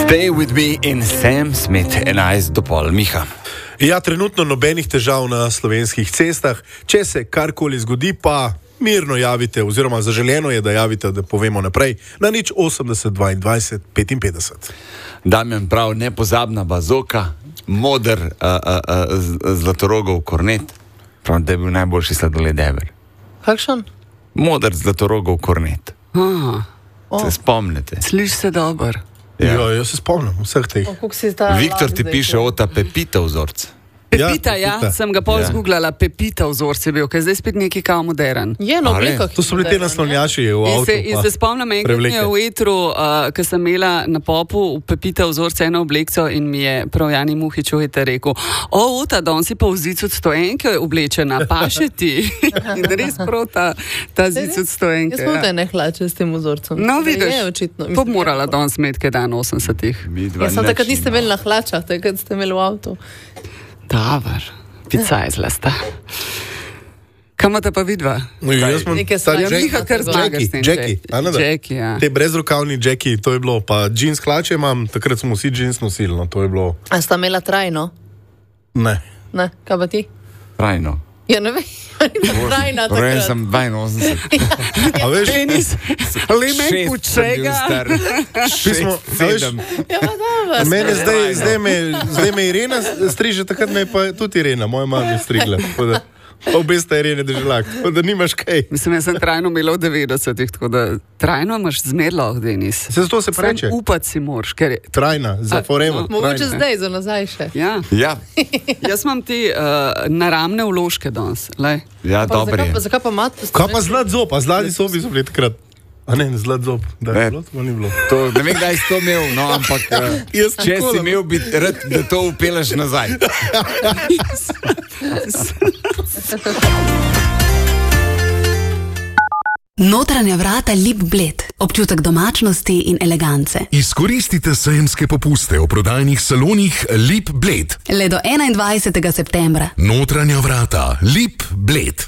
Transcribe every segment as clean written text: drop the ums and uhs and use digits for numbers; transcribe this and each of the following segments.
Stay with me in Sam Smith, 11 do pol, Miha. Ja, trenutno nobenih težav na slovenskih cestah. Če se karkoli zgodi, pa mirno javite, oziroma zaželeno je, da javite, da povemo naprej, na 080 22 55. Damjan prav, nepozabna bazoka, moder zlatorogov kornet. Prav, da je bil najboljši sladoled ever. Kakšen? Moder zlatorogov kornet. Se spomnite? Sliši se dober. Ja. Jo, jaz se spomnim vseh teh. Viktor ti piše ota Pepita vzorc. Pepita, ja, Pepita. sem ga pol zgooglala, Pepita vzorc je bil, ker zdaj spet neki kao modern. Je na oblikah. To so bili te naslovnjači v avtu. In se spomnim enkrat mi je v etru, ko sem imela na popu v Pepita vzorce eno oblekco in mi je prav Jani Muhič rekel, ota, danes si pa v zic od stoenke oblečena, paše ti. In res prav ta zic od stoenke. Jaz sem te ne hlače s tem vzorcem. No, vidiš, Je očitno. to bi morala danes imeti, kaj dan 80-ih. Jaz sem takrat niste imeli na hlačah, takrat ste imeli v avtu. Dobar, pica je zlasta. Kam imate pa vidva? No, jaz imam Neke ta stvari. Miha, kar zmagaš s tem. Jackie, ja. Te brezrokavni Jackie, to je bilo, pa džins hlače imam, takrat smo vsi džins nosili, no, to je bilo. A sta imela trajno? Ne. Ne, kaj pa ti? Trajno. Ja, ne vem, trajna Rojen takrat. sem 82. A veš, Penis, lemen kučega. pismo, a veš, Ja, pa dobro. mene zdaj me Irena striže, takrat me je pa tudi Irena, moja mama je strigla. Tako da, obe sta Irene deželak, tako da nimaš kaj. Mislim, jaz sem trajno imela v 90-ih, tako da trajno imaš zmerlo, Denis. Se zato se preče. Upat si moraš, ker je... Trajna, za forever. Mogoče trajna. zdaj, za nazaj še. Ja, Ja, jaz imam ti naramne vložke danes, lej. ja, Pa dobro je. zakaj pa imate? Kaj pa zlat zob, a zlati sobi so bili takrat. A ne, zlat zob, da Ne. je bilo, to ni bilo. To, ne vem, kdaj si to imel, no, ampak Jaz če nikoli. si imel, bi rad, da to upeleš nazaj. Notranja vrata Lip Bled. Občutek domačnosti in elegance. Izkoristite sejemske popuste v prodajnih salonih Lip Bled. Le do 21. septembra. Notranja vrata Lip Bled.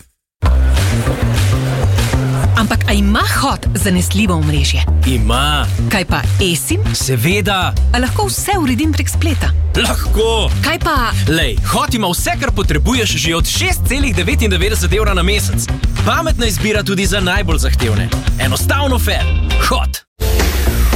Ampak a ima Hot zanesljivo omrežje? Ima, Kaj pa eSIM? seveda, A lahko vse uredim prek spleta? lahko. Kaj pa... Lej, Hot ima vse, kar potrebuješ že od 6,99 evra na mesec. Pametna izbira tudi za najbolj zahtevne. Enostavno fair. Hot.